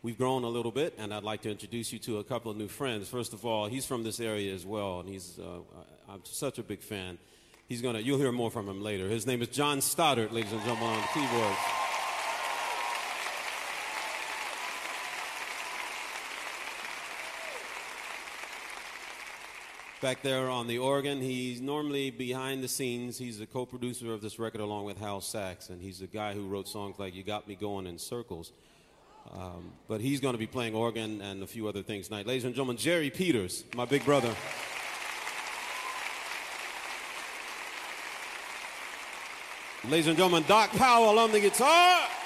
we've grown a little bit, and I'd like to introduce you to a couple of new friends. First of all, he's from this area as well, and I'm such a big fan. You'll hear more from him later. His name is John Stoddard, ladies and gentlemen, on the keyboards. Back there on the organ, he's normally behind the scenes. He's the co-producer of this record along with Hal Sachs, and he's the guy who wrote songs like You Got Me Going in Circles. But he's going to be playing organ and a few other things tonight. Ladies and gentlemen, Jerry Peters, my big brother. Ladies and gentlemen, Doc Powell on the guitar.